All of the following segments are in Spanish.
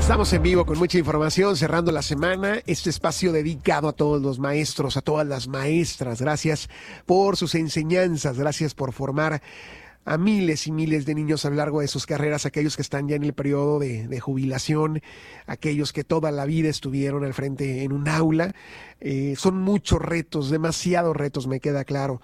Estamos en vivo con mucha información, cerrando la semana, este espacio dedicado a todos los maestros, a todas las maestras. Gracias por sus enseñanzas, gracias por formar a miles y miles de niños a lo largo de sus carreras, aquellos que están ya en el periodo de jubilación, aquellos que toda la vida estuvieron al frente en un aula. Son muchos retos, demasiados retos, me queda claro,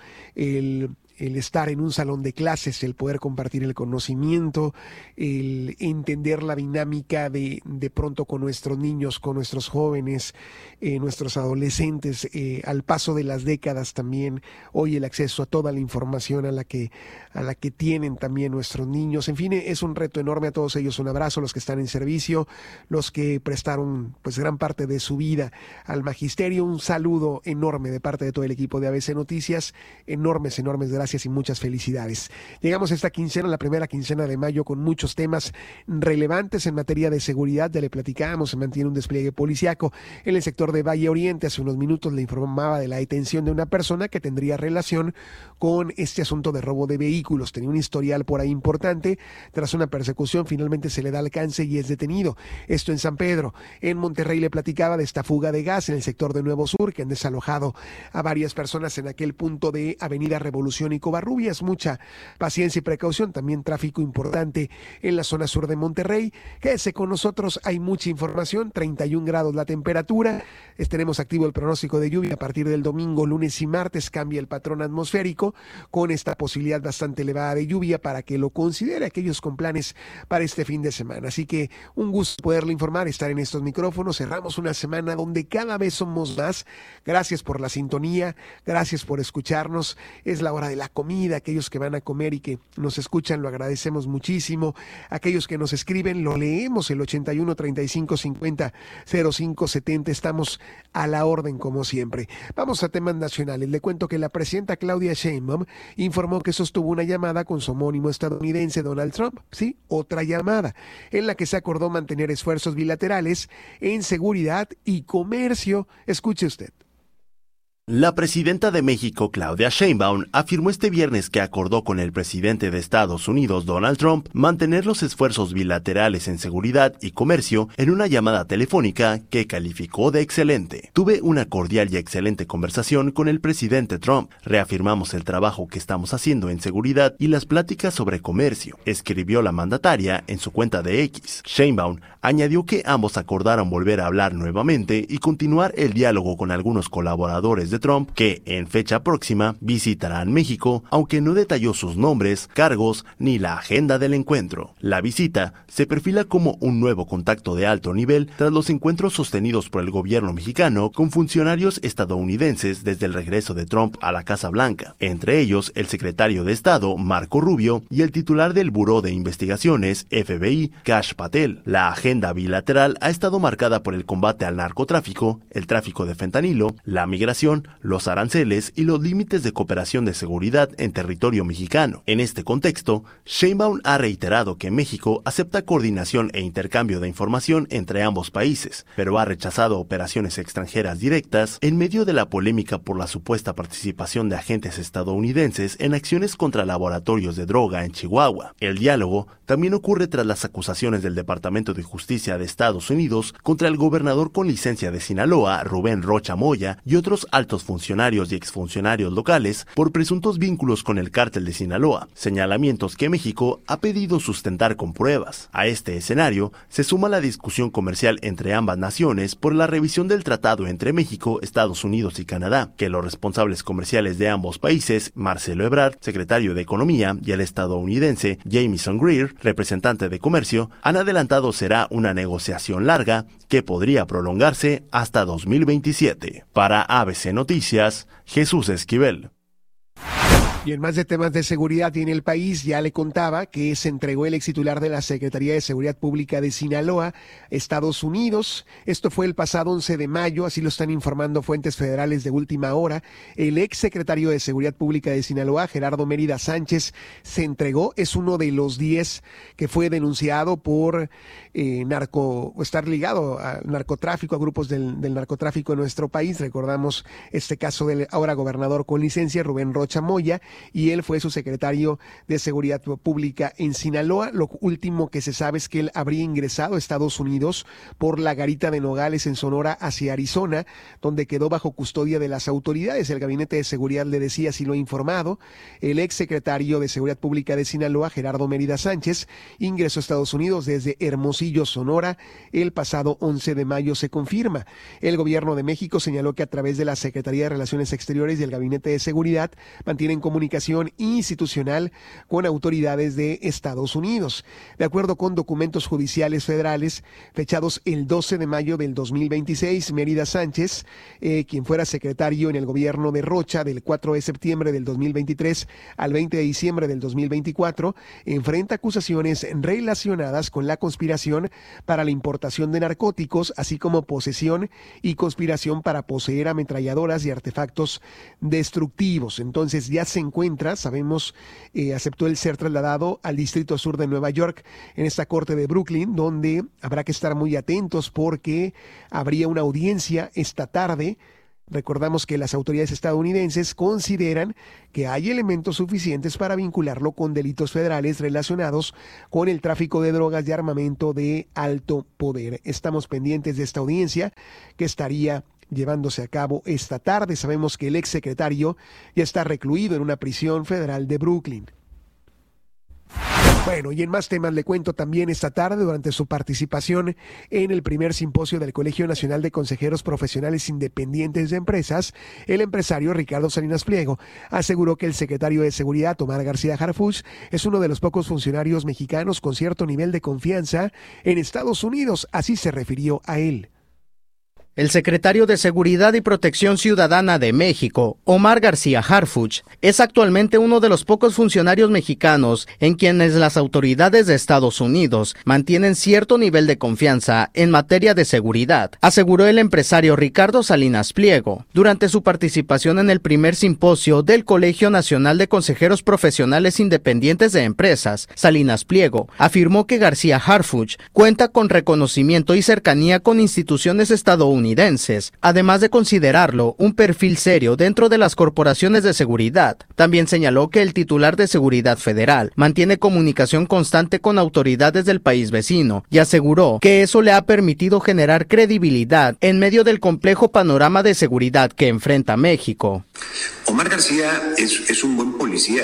el estar en un salón de clases, el poder compartir el conocimiento, el entender la dinámica de pronto con nuestros niños, con nuestros jóvenes, nuestros adolescentes, al paso de las décadas también, hoy el acceso a toda la información a la que tienen también nuestros niños. En fin, es un reto enorme. A todos ellos un abrazo, los que están en servicio, los que prestaron pues gran parte de su vida al magisterio. Un saludo enorme de parte de todo el equipo de ABC Noticias. Enormes gracias y muchas felicidades. Llegamos a esta quincena, la primera quincena de mayo, con muchos temas relevantes en materia de seguridad. Ya le platicábamos, se mantiene un despliegue policiaco en el sector de Valle Oriente. Hace unos minutos le informaba de la detención de una persona que tendría relación con este asunto de robo de vehículos. Tenía un historial por ahí importante. Tras una persecución, finalmente se le da alcance y es detenido. Esto en San Pedro. En Monterrey le platicaba de esta fuga de gas en el sector de Nuevo Sur, que han desalojado a varias personas en aquel punto de Avenida Revolución y Covarrubias. Mucha paciencia y precaución. También tráfico importante en la zona sur de Monterrey. Quédese con nosotros, hay mucha información. 31 grados la temperatura. Tenemos activo el pronóstico de lluvia a partir del domingo, lunes y martes. Cambia el patrón atmosférico con esta posibilidad bastante elevada de lluvia para que lo considere aquellos con planes para este fin de semana. Así que un gusto poderle informar, estar en estos micrófonos. Cerramos una semana donde cada vez somos más. Gracias por la sintonía, gracias por escucharnos. Es la hora de la comida. Aquellos que van a comer y que nos escuchan, lo agradecemos muchísimo. Aquellos que nos escriben, lo leemos, el 81 35 50 05 70. Estamos a la orden como siempre. Vamos a temas nacionales. Le cuento que la presidenta Claudia Sheinbaum informó que sostuvo una llamada con su homónimo estadounidense Donald Trump, sí, otra llamada, en la que se acordó mantener esfuerzos bilaterales en seguridad y comercio. Escuche usted. La presidenta de México, Claudia Sheinbaum, afirmó este viernes que acordó con el presidente de Estados Unidos, Donald Trump, mantener los esfuerzos bilaterales en seguridad y comercio en una llamada telefónica que calificó de excelente. Tuve una cordial y excelente conversación con el presidente Trump. Reafirmamos el trabajo que estamos haciendo en seguridad y las pláticas sobre comercio, escribió la mandataria en su cuenta de X. Sheinbaum añadió que ambos acordaron volver a hablar nuevamente y continuar el diálogo con algunos colaboradores de Trump que, en fecha próxima, visitarán México, aunque no detalló sus nombres, cargos ni la agenda del encuentro. La visita se perfila como un nuevo contacto de alto nivel tras los encuentros sostenidos por el gobierno mexicano con funcionarios estadounidenses desde el regreso de Trump a la Casa Blanca, entre ellos el secretario de Estado, Marco Rubio, y el titular del Buró de Investigaciones, FBI, Kash Patel. La agenda bilateral ha estado marcada por el combate al narcotráfico, el tráfico de fentanilo, la migración, los aranceles y los límites de cooperación de seguridad en territorio mexicano. En este contexto, Sheinbaum ha reiterado que México acepta coordinación e intercambio de información entre ambos países, pero ha rechazado operaciones extranjeras directas en medio de la polémica por la supuesta participación de agentes estadounidenses en acciones contra laboratorios de droga en Chihuahua. El diálogo también ocurre tras las acusaciones del Departamento de Justicia de Estados Unidos contra el gobernador con licencia de Sinaloa, Rubén Rocha Moya, y otros altos funcionarios y exfuncionarios locales por presuntos vínculos con el cártel de Sinaloa, señalamientos que México ha pedido sustentar con pruebas. A este escenario se suma la discusión comercial entre ambas naciones por la revisión del tratado entre México, Estados Unidos y Canadá, que los responsables comerciales de ambos países, Marcelo Ebrard, secretario de Economía, y el estadounidense Jamieson Greer, representante de Comercio, han adelantado será una negociación larga que podría prolongarse hasta 2027. Para ABC Noticias, Jesús Esquivel. Y en más de temas de seguridad y en el país, ya le contaba que se entregó el ex titular de la Secretaría de Seguridad Pública de Sinaloa, Estados Unidos. Esto fue el pasado 11 de mayo, así lo están informando fuentes federales de última hora. El ex secretario de Seguridad Pública de Sinaloa, Gerardo Mérida Sánchez, se entregó. Es uno de los 10 que fue denunciado por estar ligado al narcotráfico, a grupos del narcotráfico en nuestro país. Recordamos este caso del ahora gobernador con licencia, Rubén Rocha Moya. y él fue su secretario de Seguridad Pública en Sinaloa. Lo último que se sabe es que él habría ingresado a Estados Unidos por la garita de Nogales en Sonora hacia Arizona, donde quedó bajo custodia de las autoridades. El Gabinete de Seguridad le decía, así lo ha informado. El ex secretario de Seguridad Pública de Sinaloa, Gerardo Mérida Sánchez, ingresó a Estados Unidos desde Hermosillo, Sonora, el pasado 11 de mayo, se confirma. El gobierno de México señaló que a través de la Secretaría de Relaciones Exteriores y el Gabinete de Seguridad mantienen comunicación institucional con autoridades de Estados Unidos. De acuerdo con documentos judiciales federales fechados el 12 de mayo del 2026, Mérida Sánchez, quien fuera secretario en el gobierno de Rocha del 4 de septiembre del 2023 al 20 de diciembre del 2024, enfrenta acusaciones relacionadas con la conspiración para la importación de narcóticos, así como posesión y conspiración para poseer ametralladoras y artefactos destructivos. Entonces ya se encuentra, sabemos, aceptó el ser trasladado al Distrito Sur de Nueva York, en esta corte de Brooklyn, donde habrá que estar muy atentos porque habría una audiencia esta tarde. Recordamos que las autoridades estadounidenses consideran que hay elementos suficientes para vincularlo con delitos federales relacionados con el tráfico de drogas y armamento de alto poder. Estamos pendientes de esta audiencia que estaría llevándose a cabo esta tarde. Sabemos que el exsecretario ya está recluido en una prisión federal de Brooklyn. Bueno, y en más temas le cuento también esta tarde, durante su participación en el primer simposio del Colegio Nacional de Consejeros Profesionales Independientes de Empresas, el empresario Ricardo Salinas Pliego aseguró que el secretario de Seguridad, Omar García Harfuch, es uno de los pocos funcionarios mexicanos con cierto nivel de confianza en Estados Unidos. Así se refirió a él. El secretario de Seguridad y Protección Ciudadana de México, Omar García Harfuch, es actualmente uno de los pocos funcionarios mexicanos en quienes las autoridades de Estados Unidos mantienen cierto nivel de confianza en materia de seguridad, aseguró el empresario Ricardo Salinas Pliego durante su participación en el primer simposio del Colegio Nacional de Consejeros Profesionales Independientes de Empresas. Salinas Pliego afirmó que García Harfuch cuenta con reconocimiento y cercanía con instituciones estadounidenses, además de considerarlo un perfil serio dentro de las corporaciones de seguridad. También señaló que el titular de Seguridad Federal mantiene comunicación constante con autoridades del país vecino y aseguró que eso le ha permitido generar credibilidad en medio del complejo panorama de seguridad que enfrenta México. Omar García es un buen policía,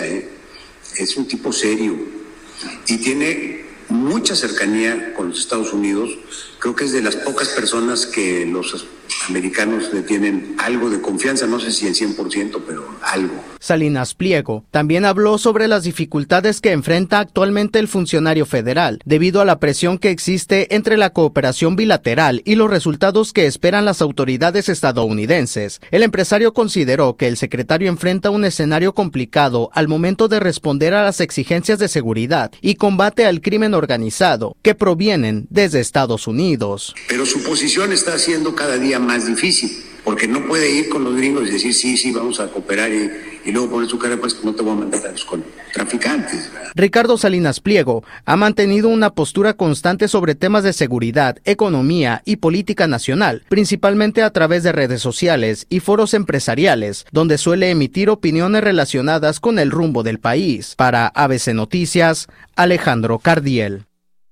es un tipo serio y tiene mucha cercanía con los Estados Unidos. Creo que es de las pocas personas que los americanos le tienen algo de confianza, no sé si el 100%, pero algo. Salinas Pliego también habló sobre las dificultades que enfrenta actualmente el funcionario federal, debido a la presión que existe entre la cooperación bilateral y los resultados que esperan las autoridades estadounidenses. El empresario consideró que el secretario enfrenta un escenario complicado al momento de responder a las exigencias de seguridad y combate al crimen organizado que provienen desde Estados Unidos. Pero su posición está siendo cada día más difícil, porque no puede ir con los gringos y decir sí, vamos a cooperar y luego poner su cara, pues no te voy a mandar a los traficantes, ¿verdad? Ricardo Salinas Pliego ha mantenido una postura constante sobre temas de seguridad, economía y política nacional, principalmente a través de redes sociales y foros empresariales, donde suele emitir opiniones relacionadas con el rumbo del país. Para ABC Noticias, Alejandro Cardiel.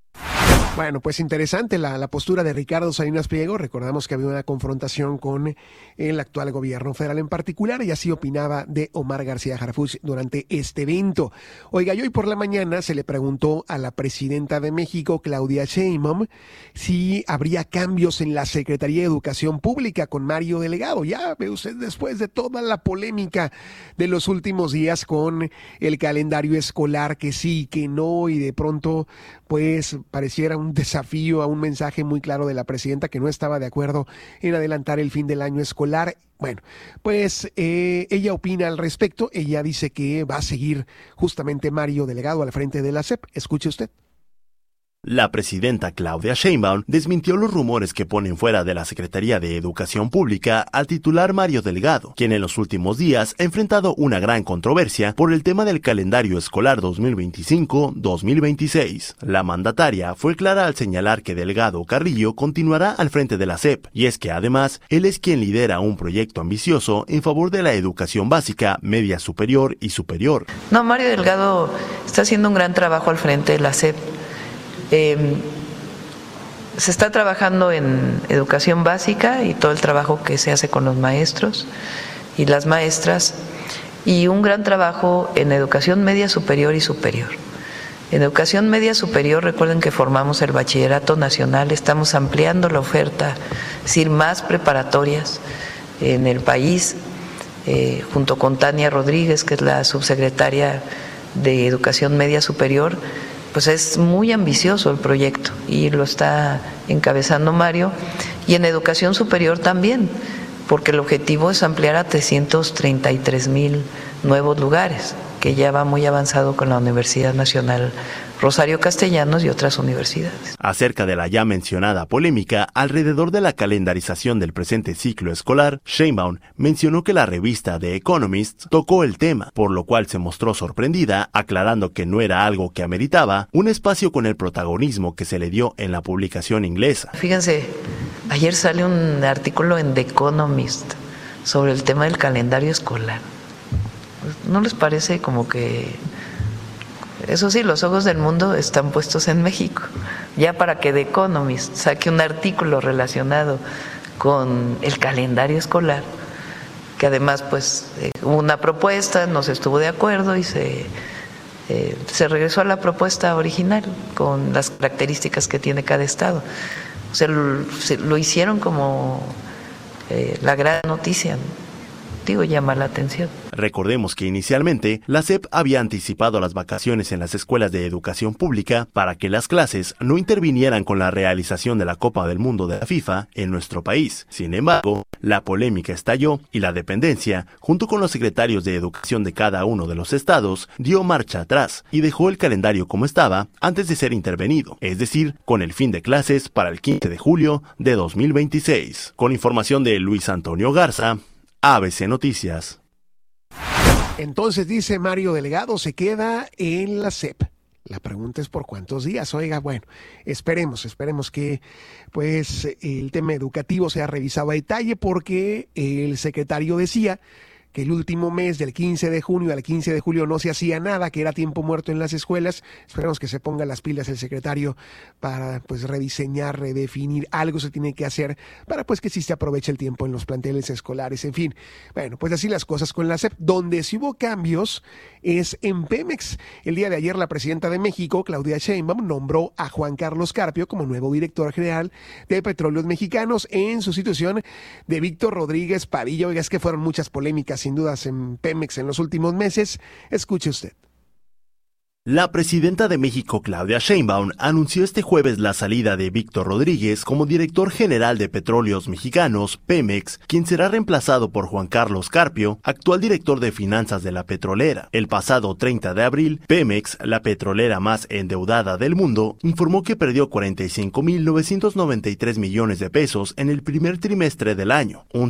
Bueno, pues interesante la postura de Ricardo Salinas Pliego. Recordamos que había una confrontación con el actual gobierno federal en particular, y así opinaba de Omar García Harfuch durante este evento. Oiga, y hoy por la mañana se le preguntó a la presidenta de México, Claudia Sheinbaum, si habría cambios en la Secretaría de Educación Pública con Mario Delgado. Ya ve usted, después de toda la polémica de los últimos días con el calendario escolar, que sí, que no, y de pronto pues pareciera un desafío a un mensaje muy claro de la presidenta, que no estaba de acuerdo en adelantar el fin del año escolar. Bueno, pues ella opina al respecto. Ella dice que va a seguir justamente Mario Delgado al frente de la SEP. Escuche usted. La presidenta Claudia Sheinbaum desmintió los rumores que ponen fuera de la Secretaría de Educación Pública al titular Mario Delgado, quien en los últimos días ha enfrentado una gran controversia por el tema del calendario escolar 2025-2026. La mandataria fue clara al señalar que Delgado Carrillo continuará al frente de la SEP, y es que además él es quien lidera un proyecto ambicioso en favor de la educación básica, media superior y superior. No, Mario Delgado está haciendo un gran trabajo al frente de la SEP. Se está trabajando en educación básica y todo el trabajo que se hace con los maestros y las maestras, y un gran trabajo en educación media superior y superior. En educación media superior, recuerden que formamos el Bachillerato Nacional, estamos ampliando la oferta, es decir, más preparatorias en el país, junto con Tania Rodríguez, que es la subsecretaria de Educación Media Superior. Pues es muy ambicioso el proyecto y lo está encabezando Mario, y en educación superior también, porque el objetivo es ampliar a 333,000 nuevos lugares, que ya va muy avanzado con la Universidad Nacional Rosario Castellanos y otras universidades. Acerca de la ya mencionada polémica alrededor de la calendarización del presente ciclo escolar, Sheinbaum mencionó que la revista The Economist tocó el tema, por lo cual se mostró sorprendida, aclarando que no era algo que ameritaba un espacio con el protagonismo que se le dio en la publicación inglesa. Fíjense, ayer sale un artículo en The Economist sobre el tema del calendario escolar. ¿No les parece como que... Eso sí, los ojos del mundo están puestos en México, ya para que The Economist saque un artículo relacionado con el calendario escolar, que además pues hubo una propuesta, no se estuvo de acuerdo y se regresó a la propuesta original con las características que tiene cada estado. O sea, lo hicieron como la gran noticia, ¿no? Digo, llama la atención. Recordemos que inicialmente la SEP había anticipado las vacaciones en las escuelas de educación pública para que las clases no intervinieran con la realización de la Copa del Mundo de la FIFA en nuestro país. Sin embargo, la polémica estalló y la dependencia, junto con los secretarios de educación de cada uno de los estados, dio marcha atrás y dejó el calendario como estaba antes de ser intervenido, es decir, con el fin de clases para el 15 de julio de 2026. Con información de Luis Antonio Garza, ABC Noticias. Entonces dice Mario Delgado, se queda en la SEP. La pregunta es por cuántos días. Oiga, bueno, esperemos que pues el tema educativo sea revisado a detalle, porque el secretario decía que el último mes, del 15 de junio al 15 de julio, no se hacía nada, que era tiempo muerto en las escuelas. Esperemos que se ponga las pilas el secretario para pues rediseñar, redefinir. Algo se tiene que hacer para pues que sí se aproveche el tiempo en los planteles escolares. En fin, bueno, pues así las cosas con la SEP. Donde sí hubo cambios es en Pemex. El día de ayer la presidenta de México, Claudia Sheinbaum, nombró a Juan Carlos Carpio como nuevo director general de Petróleos Mexicanos en sustitución de Víctor Rodríguez Padilla. Oiga, es que fueron muchas polémicas sin dudas en Pemex en los últimos meses. Escuche usted. La presidenta de México, Claudia Sheinbaum, anunció este jueves la salida de Víctor Rodríguez como director general de Petróleos Mexicanos, Pemex, quien será reemplazado por Juan Carlos Carpio, actual director de finanzas de la petrolera. El pasado 30 de abril, Pemex, la petrolera más endeudada del mundo, informó que perdió 45,993 millones de pesos en el primer trimestre del año, un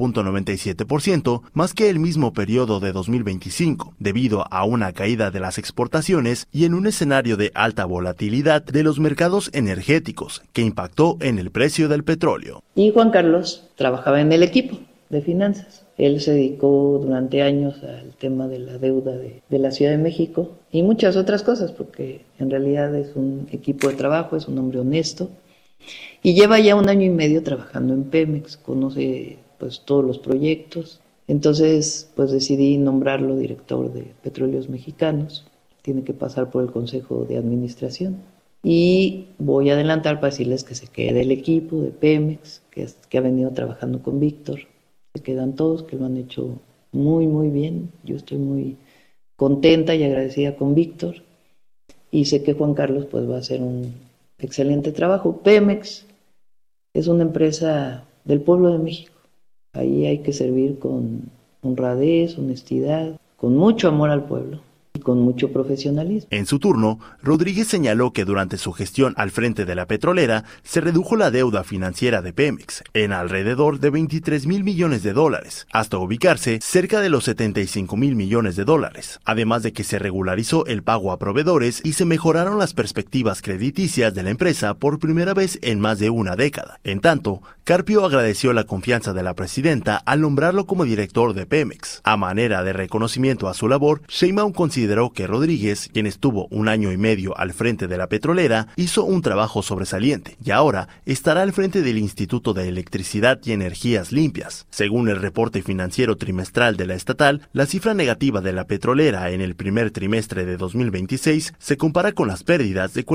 5.97% más que el mismo periodo de 2025, debido a una caída de las exportaciones y en un escenario de alta volatilidad de los mercados energéticos que impactó en el precio del petróleo. Y Juan Carlos trabajaba en el equipo de finanzas. Él se dedicó durante años al tema de la deuda de la Ciudad de México y muchas otras cosas, porque en realidad es un equipo de trabajo, es un hombre honesto y lleva ya 1 año y medio trabajando en Pemex, conoce pues todos los proyectos. Entonces pues decidí nombrarlo director de Petróleos Mexicanos. Tiene que pasar por el Consejo de Administración. Y voy a adelantar para decirles que se quede el equipo de Pemex, que ha venido trabajando con Víctor. Se quedan todos, que lo han hecho muy, muy bien. Yo estoy muy contenta y agradecida con Víctor. Y sé que Juan Carlos pues va a hacer un excelente trabajo. Pemex es una empresa del pueblo de México. Ahí hay que servir con honradez, honestidad, con mucho amor al pueblo. con mucho profesionalismo. En su turno, Rodríguez señaló que durante su gestión al frente de la petrolera se redujo la deuda financiera de Pemex en alrededor de 23,000 millones de dólares, hasta ubicarse cerca de los 75,000 millones de dólares, además de que se regularizó el pago a proveedores y se mejoraron las perspectivas crediticias de la empresa por primera vez en más de una década. En tanto, Carpio agradeció la confianza de la presidenta al nombrarlo como director de Pemex. A manera de reconocimiento a su labor, Sheinbaum consideró que Rodríguez, quien estuvo 1 año y medio al frente de la petrolera, hizo un trabajo sobresaliente y ahora estará al frente del Instituto de Electricidad y Energías Limpias. Según el reporte financiero trimestral de la estatal, la cifra negativa de la petrolera en el primer trimestre de 2026 se compara con las pérdidas de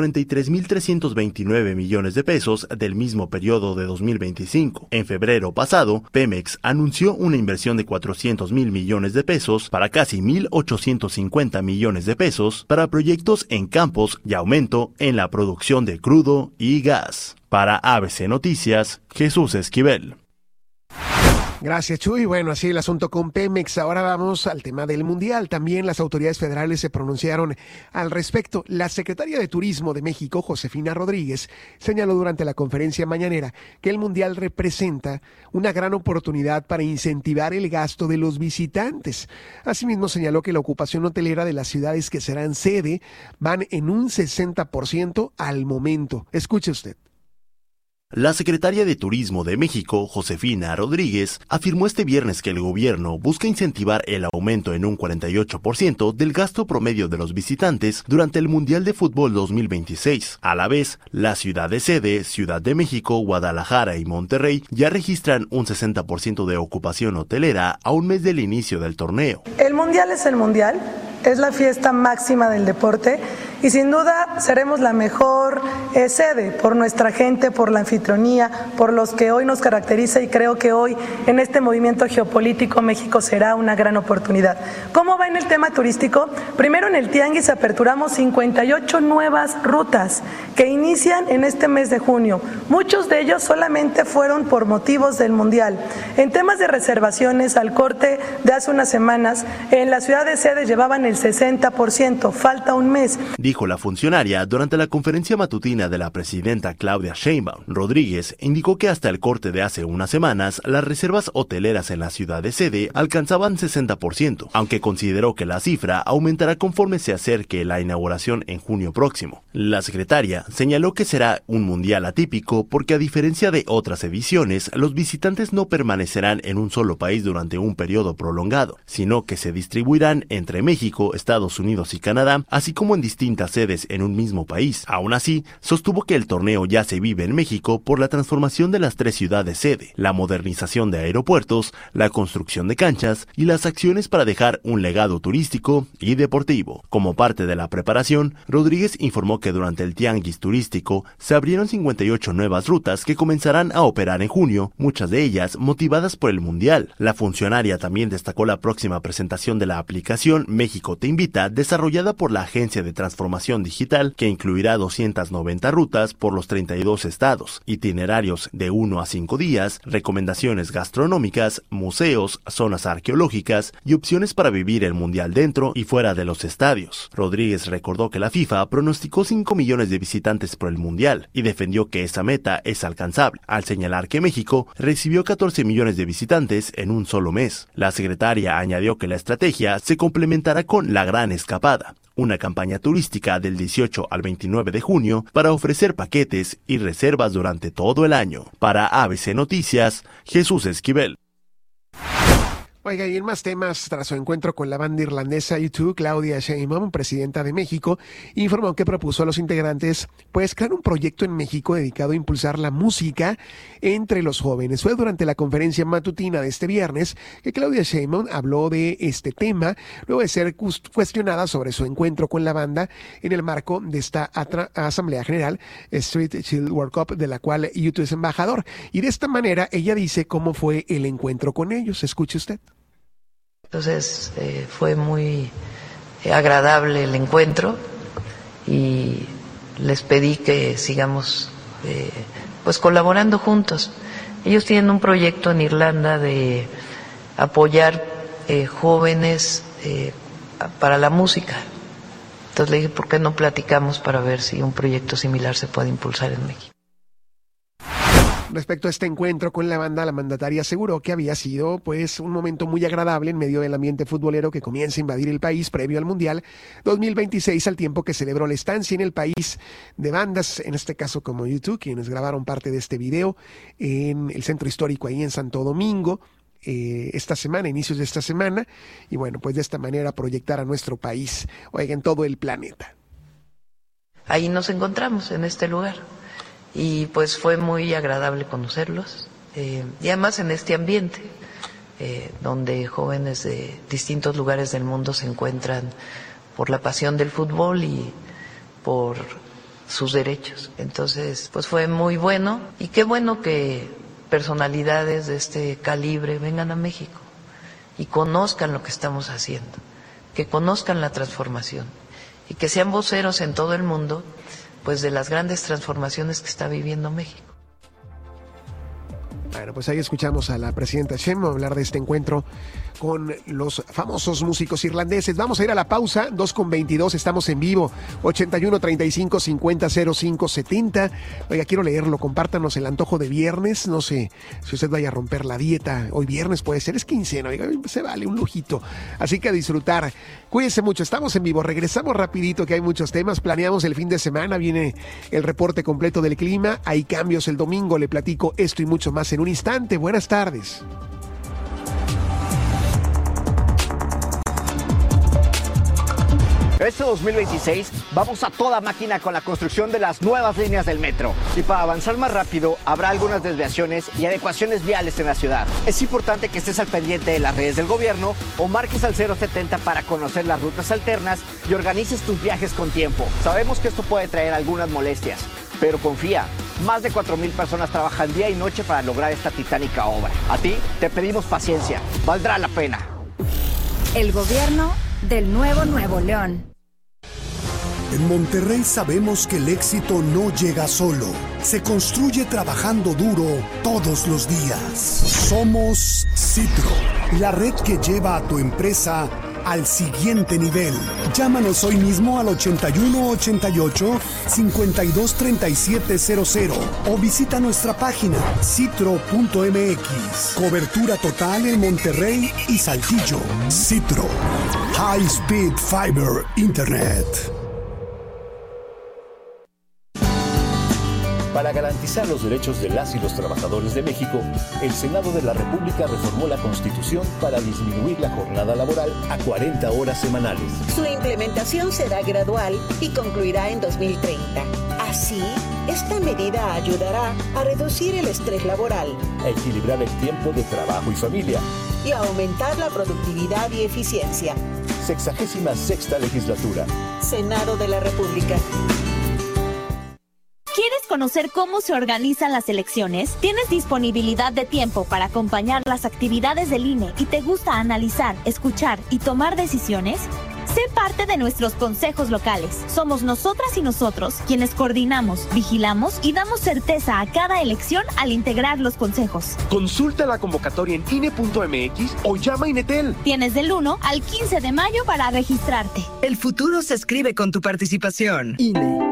43,329 millones de pesos del mismo periodo de 2025. En febrero pasado, Pemex anunció una inversión de 400,000 millones de pesos para casi 1,850 millones de pesos para proyectos en campos y aumento en la producción de crudo y gas. Para ABC Noticias, Jesús Esquivel. Gracias, Chuy. Bueno, así el asunto con Pemex. Ahora vamos al tema del Mundial. También las autoridades federales se pronunciaron al respecto. La secretaria de Turismo de México, Josefina Rodríguez, señaló durante la conferencia mañanera que el Mundial representa una gran oportunidad para incentivar el gasto de los visitantes. Asimismo, señaló que la ocupación hotelera de las ciudades que serán sede van en un 60% al momento. Escuche usted. La secretaria de Turismo de México, Josefina Rodríguez, afirmó este viernes que el gobierno busca incentivar el aumento en un 48% del gasto promedio de los visitantes durante el Mundial de Fútbol 2026. A la vez, las ciudades sede, Ciudad de México, Guadalajara y Monterrey, ya registran un 60% de ocupación hotelera a un mes del inicio del torneo. El Mundial es el Mundial, es la fiesta máxima del deporte y sin duda seremos la mejor sede por nuestra gente, por la anfitrionía, por los que hoy nos caracteriza, y creo que hoy en este movimiento geopolítico México será una gran oportunidad. ¿Cómo va en el tema turístico? Primero, en el Tianguis aperturamos 58 nuevas rutas que inician en este mes de junio. Muchos de ellos solamente fueron por motivos del Mundial. En temas de reservaciones, al corte de hace unas semanas, en la ciudad de sede llevaban el 60%, falta un mes. Dijo la funcionaria durante la conferencia matutina de la presidenta Claudia Sheinbaum. Rodríguez indicó que hasta el corte de hace unas semanas, las reservas hoteleras en la ciudad de sede alcanzaban 60%, aunque consideró que la cifra aumentará conforme se acerque la inauguración en junio próximo. La secretaria señaló que será un mundial atípico porque, a diferencia de otras ediciones, los visitantes no permanecerán en un solo país durante un periodo prolongado, sino que se distribuirán entre México, Estados Unidos y Canadá, así como en distintas sedes en un mismo país. Aún así, sostuvo que el torneo ya se vive en México por la transformación de las 3 ciudades sede, la modernización de aeropuertos, la construcción de canchas y las acciones para dejar un legado turístico y deportivo. Como parte de la preparación, Rodríguez informó que durante el tianguis turístico se abrieron 58 nuevas rutas que comenzarán a operar en junio, muchas de ellas motivadas por el Mundial. La funcionaria también destacó la próxima presentación de la aplicación México Te Invita, desarrollada por la Agencia de Transformación Digital, que incluirá 290 rutas por los 32 estados, itinerarios de 1 a 5 días, recomendaciones gastronómicas, museos, zonas arqueológicas y opciones para vivir el Mundial dentro y fuera de los estadios. Rodríguez recordó que la FIFA pronosticó 5 millones de visitantes por el Mundial y defendió que esa meta es alcanzable, al señalar que México recibió 14 millones de visitantes en un solo mes. La secretaria añadió que la estrategia se complementará con la Gran Escapada, una campaña turística del 18 al 29 de junio para ofrecer paquetes y reservas durante todo el año. Para ABC Noticias, Jesús Esquivel. Oiga, y en más temas, tras su encuentro con la banda irlandesa U2, Claudia Sheinbaum, presidenta de México, informó que propuso a los integrantes crear un proyecto en México dedicado a impulsar la música entre los jóvenes. Fue durante la conferencia matutina de este viernes que Claudia Sheinbaum habló de este tema, luego de ser cuestionada sobre su encuentro con la banda en el marco de esta Asamblea General Street Child World Cup, de la cual U2 es embajador. Y de esta manera ella dice cómo fue el encuentro con ellos. Escuche usted. Entonces fue muy agradable el encuentro y les pedí que sigamos colaborando juntos. Ellos tienen un proyecto en Irlanda de apoyar jóvenes para la música, Entonces le dije, ¿por qué no platicamos para ver si un proyecto similar se puede impulsar en México? Respecto a este encuentro con la banda, la mandataria aseguró que había sido pues un momento muy agradable en medio del ambiente futbolero que comienza a invadir el país previo al Mundial 2026, al tiempo que celebró la estancia en el país de bandas, en este caso como U2, quienes grabaron parte de este video en el centro histórico ahí en Santo Domingo esta semana, inicios de esta semana, y bueno, pues de esta manera proyectar a nuestro país, en todo el planeta. Ahí nos encontramos, en este lugar. Y pues fue muy agradable conocerlos, y además en este ambiente, donde jóvenes de distintos lugares del mundo se encuentran por la pasión del fútbol y por sus derechos. Entonces, pues fue muy bueno, y qué bueno que personalidades de este calibre vengan a México y conozcan lo que estamos haciendo, que conozcan la transformación y que sean voceros en todo el mundo pues de las grandes transformaciones que está viviendo México. Bueno, pues ahí escuchamos a la presidenta Sheinbaum hablar de este encuentro con los famosos músicos irlandeses. Vamos a ir a la pausa, 2:22, estamos en vivo, 81 35 50 05 70. Oiga, quiero leerlo, compártanos el antojo de viernes, no sé si usted vaya a romper la dieta, hoy viernes puede ser, es quincena, oiga, se vale, un lujito, así que a disfrutar. Cuídense mucho, estamos en vivo, regresamos rapidito que hay muchos temas, planeamos el fin de semana, viene el reporte completo del clima, hay cambios el domingo, le platico esto y mucho más en un instante. Buenas tardes. Este 2026 vamos a toda máquina con la construcción de las nuevas líneas del metro. Y para avanzar más rápido, habrá algunas desviaciones y adecuaciones viales en la ciudad. Es importante que estés al pendiente de las redes del gobierno o marques al 070 para conocer las rutas alternas y organices tus viajes con tiempo. Sabemos que esto puede traer algunas molestias, pero confía, más de 4,000 personas trabajan día y noche para lograr esta titánica obra. A ti te pedimos paciencia, valdrá la pena. El gobierno del Nuevo León. En Monterrey sabemos que el éxito no llega solo, se construye trabajando duro todos los días. Somos Citro, la red que lleva a tu empresa al siguiente nivel. Llámanos hoy mismo al 8188-523700 o visita nuestra página citro.mx. Cobertura total en Monterrey y Saltillo. Citro, High Speed Fiber Internet. Para garantizar los derechos de las y los trabajadores de México, el Senado de la República reformó la Constitución para disminuir la jornada laboral a 40 horas semanales. Su implementación será gradual y concluirá en 2030. Así, esta medida ayudará a reducir el estrés laboral, a equilibrar el tiempo de trabajo y familia y a aumentar la productividad y eficiencia. 66ª legislatura. Senado de la República. ¿Quieres conocer cómo se organizan las elecciones? ¿Tienes disponibilidad de tiempo para acompañar las actividades del INE y te gusta analizar, escuchar y tomar decisiones? Sé parte de nuestros consejos locales. Somos nosotras y nosotros quienes coordinamos, vigilamos y damos certeza a cada elección al integrar los consejos. Consulta la convocatoria en INE.mx o llama a Inetel. Tienes del 1 al 15 de mayo para registrarte. El futuro se escribe con tu participación. INE.